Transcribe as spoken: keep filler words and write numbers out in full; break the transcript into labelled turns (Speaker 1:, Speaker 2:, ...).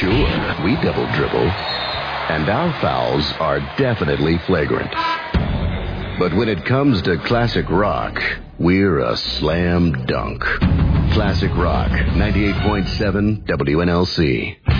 Speaker 1: Sure, we double dribble. And our fouls are definitely flagrant. But when it comes to classic rock, we're a slam dunk. Classic Rock, ninety-eight point seven W N L C.